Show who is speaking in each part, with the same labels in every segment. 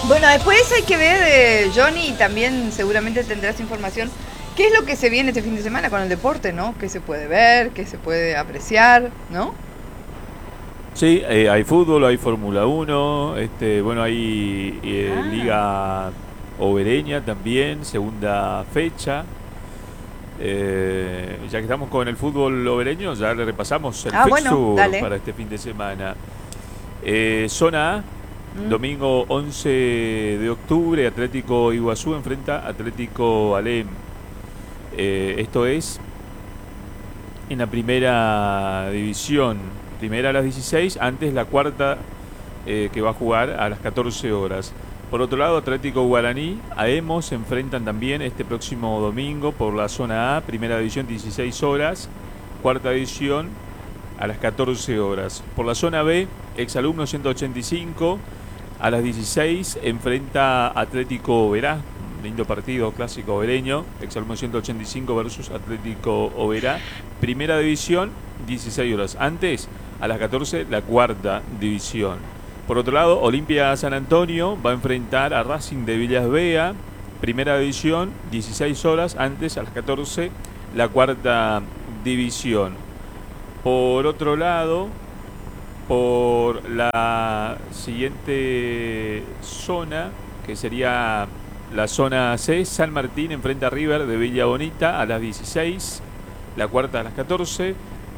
Speaker 1: Bueno, después hay que ver, Johnny, y también seguramente tendrás información, qué es lo que se viene este fin de semana con el deporte, ¿no? ¿Qué se puede ver, qué se puede apreciar, ¿no?
Speaker 2: Sí, hay fútbol, hay Fórmula Uno, bueno, hay
Speaker 1: Ah,
Speaker 2: Liga Obereña también, segunda fecha. Ya que estamos con el fútbol obereño, ya le repasamos el
Speaker 1: bueno,
Speaker 2: fixture
Speaker 1: dale.
Speaker 2: para este fin de semana. Zona A,
Speaker 1: Mm.
Speaker 2: domingo 11 de octubre, Atlético Iguazú enfrenta Atlético Alem. Esto es en la primera división, primera a las 16, antes la cuarta que va a jugar a las 14 horas. Por otro lado, Atlético Guaraní, AEMO se enfrentan también este próximo domingo por la zona A, primera división 16 horas, cuarta división a las 14 horas. Por la zona B, Exalumno 185 a las 16 enfrenta Atlético Oberá, un lindo partido clásico obereño, Exalumno 185 versus Atlético Oberá, primera división 16 horas. Antes, a las 14, la cuarta división. Por otro lado, Olimpia San Antonio va a enfrentar a Racing de Villas Bea, primera división, 16 horas, antes a las 14, la cuarta división. Por otro lado, por la siguiente zona, que sería la zona C, San Martín enfrenta a River de Villa Bonita a las 16, la cuarta a las 14,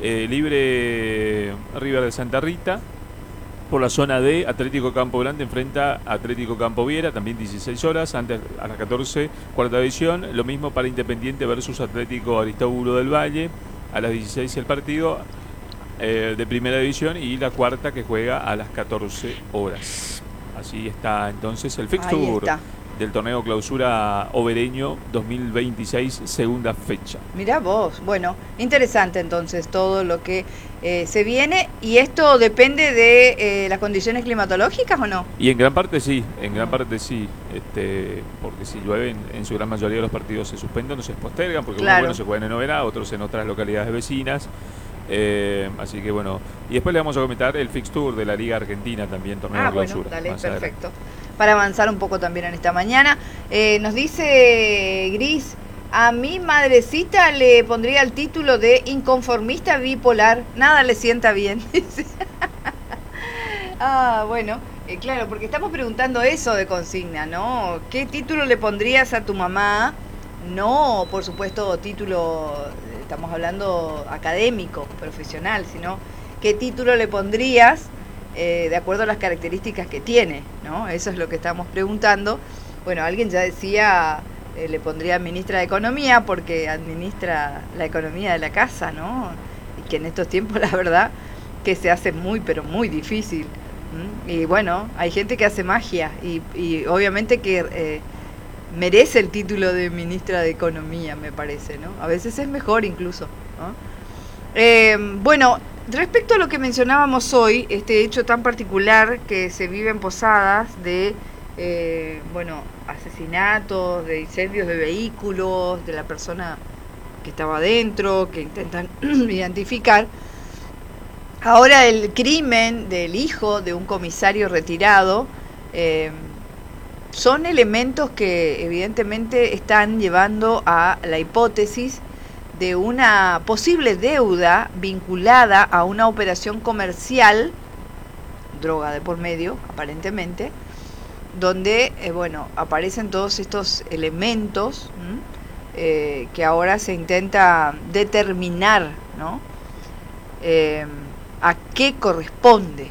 Speaker 2: libre River de Santa Rita. Por la zona D, Atlético Campo Grande enfrenta a Atlético Campo Viera, también 16 horas, antes a las 14, cuarta división. Lo mismo para Independiente versus Atlético Aristóbulo del Valle, a las 16 el partido de primera división, y la cuarta que juega a las 14 horas. Así está entonces el
Speaker 1: Ahí
Speaker 2: fixture
Speaker 1: está.
Speaker 2: del torneo Clausura Obereño 2026, segunda fecha.
Speaker 1: Mirá vos, bueno, interesante entonces todo lo que se viene. ¿Y esto depende de las condiciones climatológicas o no?
Speaker 2: Y en gran parte sí, en gran
Speaker 1: Ah,
Speaker 2: parte sí, porque si llueve en su gran mayoría los partidos se suspenden o se postergan, porque unos bueno
Speaker 1: claro.
Speaker 2: se juegan en Oberá, otros en otras localidades vecinas. Así que bueno, y después le vamos a comentar el fixture de la Liga Argentina también, torneo
Speaker 1: Ah,
Speaker 2: de
Speaker 1: bueno,
Speaker 2: clausura,
Speaker 1: dale,
Speaker 2: más adelante.
Speaker 1: perfecto. Para avanzar un poco también en esta mañana. Nos dice Gris, a mi madrecita le pondría el título de inconformista bipolar. Nada le sienta bien. Dice. Bueno, claro, porque estamos preguntando eso de consigna, ¿no? ¿Qué título le pondrías a tu mamá? No, por supuesto, título, estamos hablando académico, profesional, sino qué título le pondrías de acuerdo a las características que tiene, ¿no? Eso es lo que estamos preguntando. Bueno, alguien ya decía, le pondría ministra de Economía porque administra la economía de la casa, ¿no? Y que en estos tiempos, la verdad, que se hace muy, pero muy difícil. Y bueno, hay gente que hace magia y obviamente que merece el título de ministra de Economía, me parece, ¿no? A veces es mejor incluso, ¿no? Bueno, respecto a lo que mencionábamos hoy, este hecho tan particular que se vive en Posadas de, bueno, asesinatos, de incendios de vehículos, de la persona que estaba adentro, que intentan identificar. Ahora el crimen del hijo de un comisario retirado eh, son elementos que evidentemente están llevando a la hipótesis de una posible deuda vinculada a una operación comercial, droga de por medio, aparentemente, donde, bueno, aparecen todos estos elementos que ahora se intenta determinar, ¿no? Eh, a qué corresponde.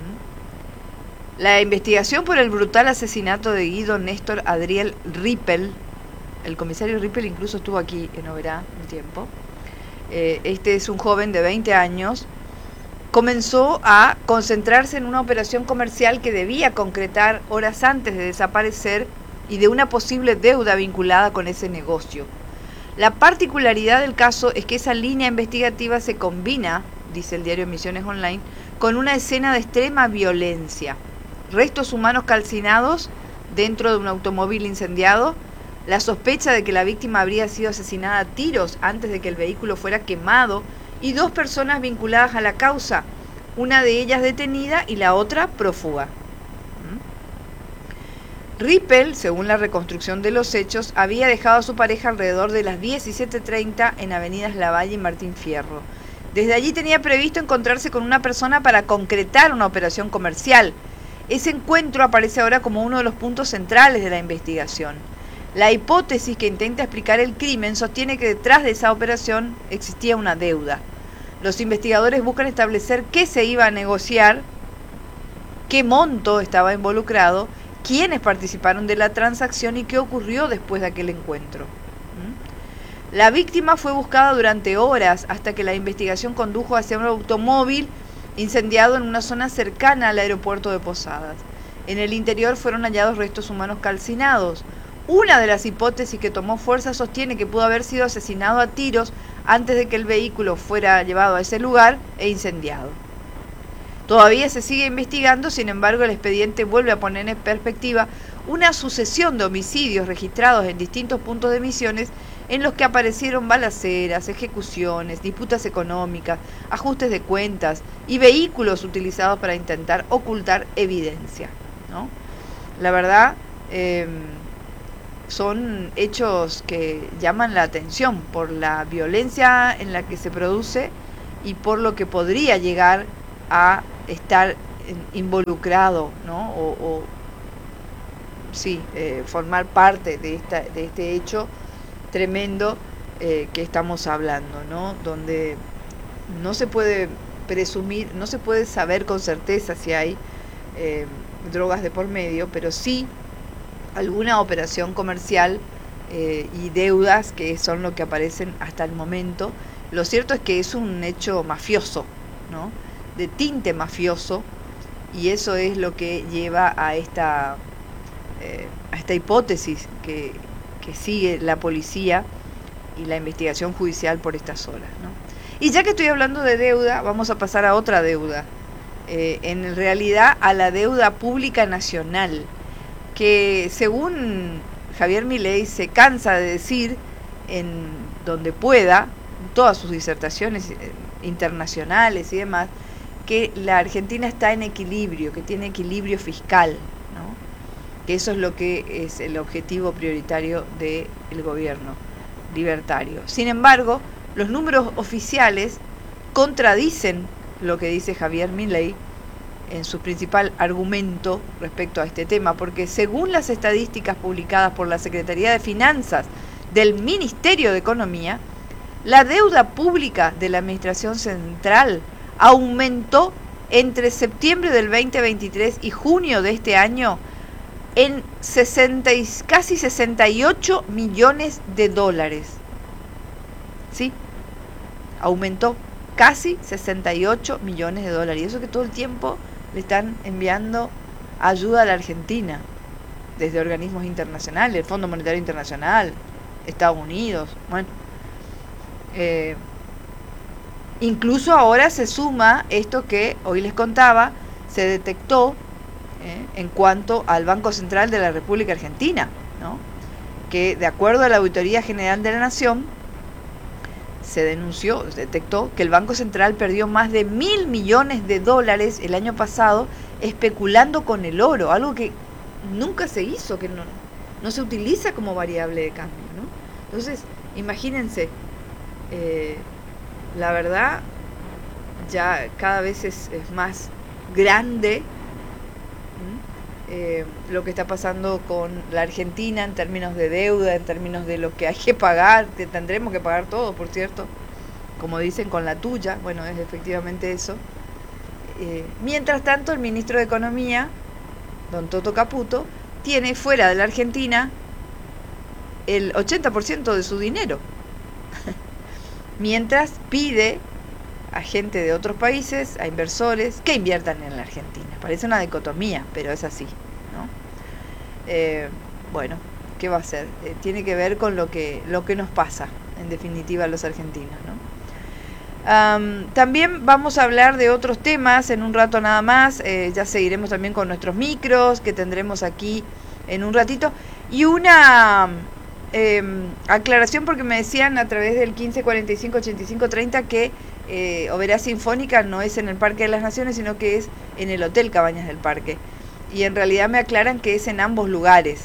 Speaker 1: La investigación por el brutal asesinato de Guido Néstor Adriel Rippel, el comisario Rippel incluso estuvo aquí en Oberá un tiempo, este es un joven de 20 años, comenzó a concentrarse en una operación comercial que debía concretar horas antes de desaparecer y de una posible deuda vinculada con ese negocio. La particularidad del caso es que esa línea investigativa se combina, dice el diario Misiones Online, con una escena de extrema violencia. Restos humanos calcinados dentro de un automóvil incendiado, la sospecha de que la víctima habría sido asesinada a tiros antes de que el vehículo fuera quemado y dos personas vinculadas a la causa, una de ellas detenida y la otra prófuga. Rippel, según la reconstrucción de los hechos, había dejado a su pareja alrededor de las 17:30 en avenidas Lavalle y Martín Fierro. Desde allí tenía previsto encontrarse con una persona para concretar una operación comercial. Ese encuentro aparece ahora como uno de los puntos centrales de la investigación. La hipótesis que intenta explicar el crimen sostiene que detrás de esa operación existía una deuda. Los investigadores buscan establecer qué se iba a negociar, qué monto estaba involucrado, quiénes participaron de la transacción y qué ocurrió después de aquel encuentro. La víctima fue buscada durante horas hasta que la investigación condujo hacia un automóvil incendiado en una zona cercana al aeropuerto de Posadas. En el interior fueron hallados restos humanos calcinados. Una de las hipótesis que tomó fuerza sostiene que pudo haber sido asesinado a tiros antes de que el vehículo fuera llevado a ese lugar e incendiado. Todavía se sigue investigando, sin embargo, el expediente vuelve a poner en perspectiva una sucesión de homicidios registrados en distintos puntos de Misiones en los que aparecieron balaceras, ejecuciones, disputas económicas, ajustes de cuentas y vehículos utilizados para intentar ocultar evidencia, ¿no? La verdad, son hechos que llaman la atención por la violencia en la que se produce y por lo que podría llegar a estar involucrado, ¿no? Formar parte de este hecho tremendo que estamos hablando, ¿no? Donde no se puede presumir, no se puede saber con certeza si hay drogas de por medio, pero sí alguna operación comercial y deudas que son lo que aparecen hasta el momento. Lo cierto es que es un hecho mafioso, ¿no? De tinte mafioso, y eso es lo que lleva a esta hipótesis que sigue la policía y la investigación judicial por estas horas, ¿no? Y ya que estoy hablando de deuda, vamos a pasar a otra deuda, en realidad a la deuda pública nacional, que según Javier Milei se cansa de decir en donde pueda, en todas sus disertaciones internacionales y demás, que la Argentina está en equilibrio, que tiene equilibrio fiscal, ¿no? Que eso es lo que es el objetivo prioritario del gobierno libertario. Sin embargo, los números oficiales contradicen lo que dice Javier Milei en su principal argumento respecto a este tema, porque según las estadísticas publicadas por la Secretaría de Finanzas del Ministerio de Economía, la deuda pública de la Administración Central aumentó entre septiembre del 2023 y junio de este año en casi 68 millones de dólares. ¿Sí? Aumentó casi 68 millones de dólares. Y eso que todo el tiempo le están enviando ayuda a la Argentina, desde organismos internacionales, el Fondo Monetario Internacional, Estados Unidos, bueno. Incluso ahora se suma esto que hoy les contaba, se detectó en cuanto al Banco Central de la República Argentina, ¿no? Que de acuerdo a la Auditoría General de la Nación, se detectó que el Banco Central perdió más de 1.000 millones de dólares el año pasado especulando con el oro, algo que nunca se hizo, que no se utiliza como variable de cambio, ¿no? Entonces, imagínense, la verdad ya cada vez es más grande lo que está pasando con la Argentina en términos de deuda, en términos de lo que hay que pagar, que tendremos que pagar todo, por cierto, como dicen, con la tuya. Bueno, es efectivamente eso. Mientras tanto, el ministro de Economía, don Toto Caputo, tiene fuera de la Argentina el 80% de su dinero, mientras pide a gente de otros países, a inversores, que inviertan en la Argentina. Parece una dicotomía, pero es así, ¿no? Bueno, ¿qué va a ser? Tiene que ver con lo que nos pasa, en definitiva, a los argentinos, ¿no? También vamos a hablar de otros temas en un rato nada más. Ya seguiremos también con nuestros micros, que tendremos aquí en un ratito. Y una aclaración, porque me decían a través del 1545-8530 que Oberá Sinfónica no es en el Parque de las Naciones, sino que es en el Hotel Cabañas del Parque. y en realidad me aclaran que es en ambos lugares.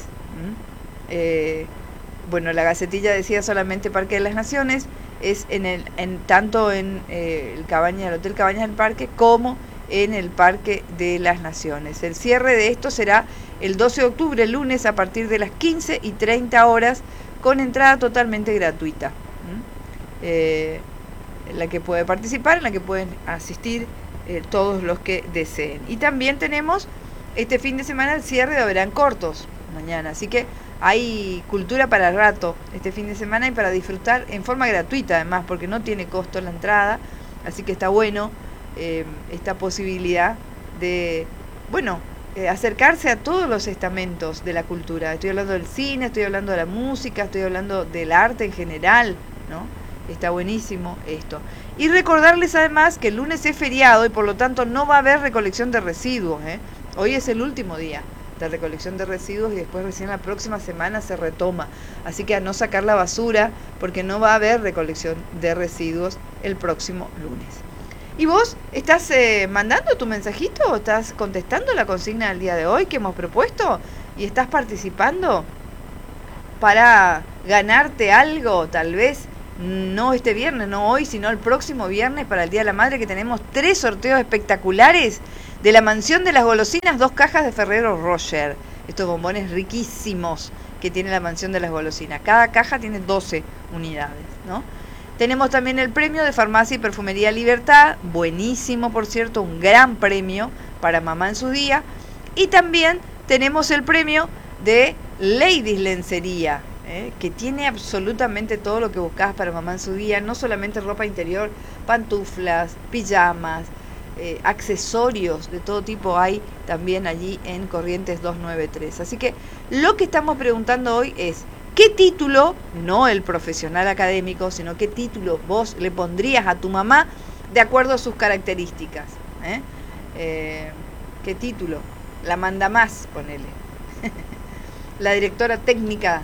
Speaker 1: Bueno, la Gacetilla decía solamente Parque de las Naciones, es tanto en el Hotel Cabañas del Parque como en el Parque de las Naciones. El cierre de esto será el 12 de octubre, el lunes, a partir de las 15:30 horas, con entrada totalmente gratuita. En la que puede participar, en la que pueden asistir todos los que deseen. Y también tenemos este fin de semana el cierre de Verán Cortos, mañana. Así que hay cultura para el rato este fin de semana y para disfrutar en forma gratuita, además, porque no tiene costo la entrada. Así que está bueno esta posibilidad de, acercarse a todos los estamentos de la cultura. Estoy hablando del cine, estoy hablando de la música, estoy hablando del arte en general, ¿no? Está buenísimo esto. Y recordarles además que el lunes es feriado y por lo tanto no va a haber recolección de residuos. Hoy es el último día de recolección de residuos y después recién la próxima semana se retoma. Así que a no sacar la basura porque no va a haber recolección de residuos el próximo lunes. ¿Y vos estás mandando tu mensajito o estás contestando la consigna del día de hoy que hemos propuesto? ¿Y estás participando para ganarte algo, tal vez? No este viernes, no hoy, sino el próximo viernes para el Día de la Madre, que tenemos 3 sorteos espectaculares de la Mansión de las Golosinas, 2 cajas de Ferrero Rocher. Estos bombones riquísimos que tiene la Mansión de las Golosinas. Cada caja tiene 12 unidades, ¿no? Tenemos también el premio de Farmacia y Perfumería Libertad, buenísimo, por cierto, un gran premio para mamá en su día. Y también tenemos el premio de Ladies Lencería, que tiene absolutamente todo lo que buscabas para mamá en su día, no solamente ropa interior, pantuflas, pijamas, accesorios de todo tipo hay también allí en Corrientes 293. Así que lo que estamos preguntando hoy es, ¿qué título, no el profesional académico, sino qué título vos le pondrías a tu mamá de acuerdo a sus características? ¿Qué título? La manda más, ponele. La directora técnica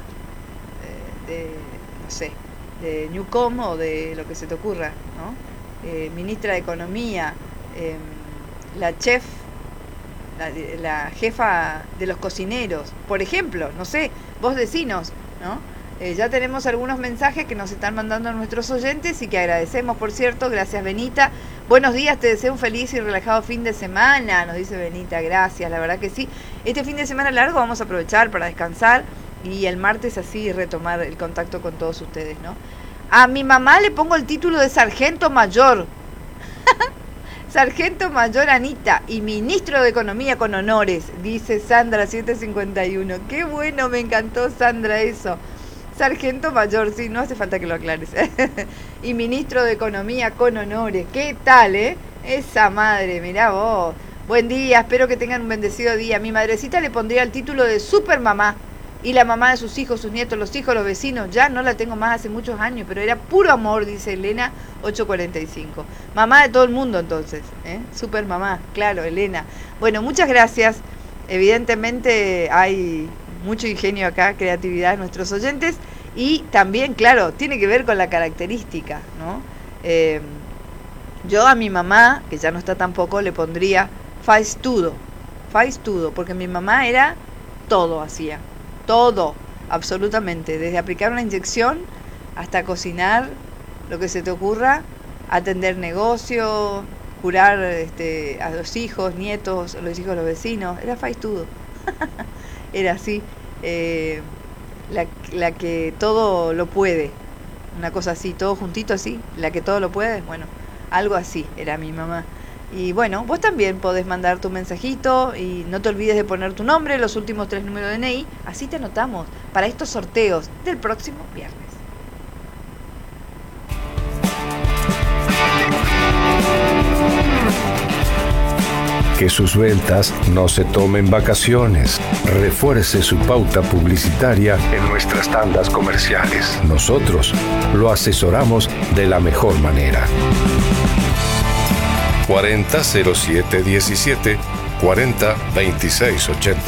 Speaker 1: de Newcom o de lo que se te ocurra, ¿no? Ministra de Economía, la chef, la jefa de los cocineros, por ejemplo, no sé, vos decinos, ¿no? Ya tenemos algunos mensajes que nos están mandando nuestros oyentes y que agradecemos, por cierto. Gracias, Benita. Buenos días, te deseo un feliz y relajado fin de semana, nos dice Benita. Gracias, la verdad que sí. Este fin de semana largo vamos a aprovechar para descansar y el martes así retomar el contacto con todos ustedes, ¿no? A mi mamá le pongo el título de sargento mayor. Sargento mayor Anita y ministro de Economía con honores, dice Sandra 751. Qué bueno, me encantó, Sandra, eso. Sargento mayor, sí, no hace falta que lo aclares. Y ministro de Economía con honores. ¿Qué tal, Esa madre, mirá vos. Buen día, espero que tengan un bendecido día. Mi madrecita le pondría el título de supermamá. Y la mamá de sus hijos, sus nietos, los hijos, los vecinos. Ya no la tengo más hace muchos años, pero era puro amor, dice Elena 845. Mamá de todo el mundo entonces, super mamá, claro, Elena. Bueno, muchas gracias. Evidentemente hay mucho ingenio acá, creatividad de nuestros oyentes. Y también, claro, tiene que ver con la característica, ¿no? Yo a mi mamá, que ya no está tampoco, le pondría faz tudo, porque mi mamá era todo, hacía. Todo, absolutamente, desde aplicar una inyección hasta cocinar, lo que se te ocurra, atender negocio, curar a los hijos, nietos, los hijos de los vecinos, era faistudo. Era así, la que todo lo puede, una cosa así, todo juntito así, la que todo lo puede, bueno, algo así era mi mamá. Y bueno, vos también podés mandar tu mensajito y no te olvides de poner tu nombre, los últimos 3 números de DNI, así te anotamos para estos sorteos del próximo viernes.
Speaker 3: Que sus ventas no se tomen vacaciones. Refuerce su pauta publicitaria en nuestras tandas comerciales. Nosotros lo asesoramos de la mejor manera. 400717 402680.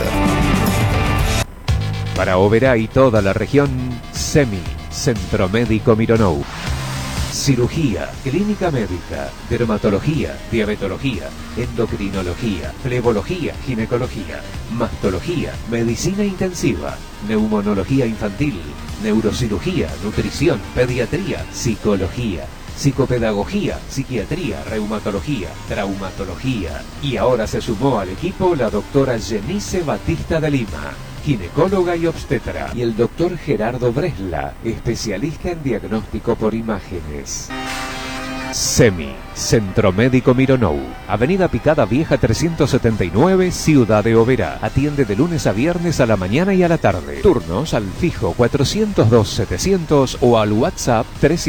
Speaker 4: Para Oberá y toda la región, CEMI, Centro Médico Mironou. cirugía, clínica médica, dermatología, diabetología, endocrinología, flebología, ginecología, mastología, medicina intensiva, neumonología infantil, neurocirugía, nutrición, pediatría, psicología, psicopedagogía, psiquiatría, reumatología, traumatología. Y ahora se sumó al equipo la doctora Jenice Batista de Lima, ginecóloga y obstetra, y el doctor Gerardo Bresla, especialista en diagnóstico por imágenes. SEMI, Centro Médico Mironou, Avenida Picada Vieja 379, Ciudad de Oberá. Atiende de lunes a viernes a la mañana y a la tarde. Turnos al fijo 402-700 o al WhatsApp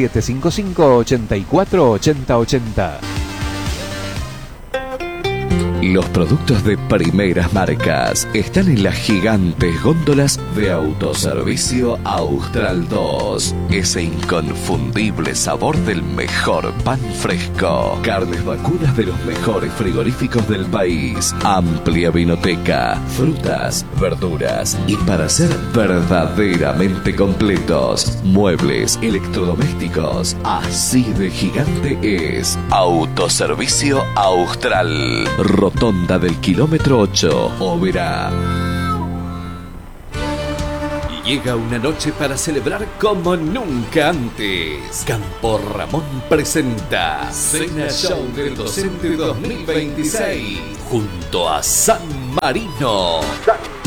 Speaker 4: 3755-848080.
Speaker 5: Los productos de primeras marcas están en las gigantes góndolas de Autoservicio Austral 2. Ese inconfundible sabor del mejor pan fresco. Carnes vacunas de los mejores frigoríficos del país. Amplia vinoteca, frutas, verduras y para ser verdaderamente completos, muebles, electrodomésticos. Así de gigante es Autoservicio Austral. Rotonda del kilómetro 8, Oberá. Llega una noche para celebrar como nunca antes. Campo Ramón presenta Cena Show del Docente 2026 junto a San Marino.